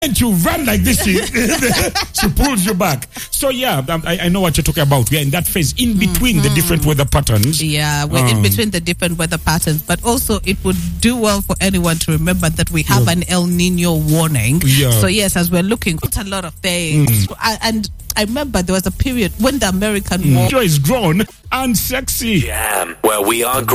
And you run like this, she pulls you back. So yeah, I know what you're talking about. We are in that phase in between the different weather patterns. Yeah, we're in between the different weather patterns, but also it would do well for anyone to remember that we have an El Nino warning. Yeah. So yes, as we're looking at a lot of things, and I remember there was a period when the American war is grown and sexy. Jam, where we are